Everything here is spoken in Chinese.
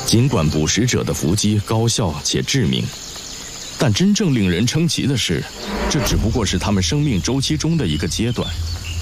尽管捕食者的伏击高效且致命，但真正令人称奇的是，这只不过是他们生命周期中的一个阶段。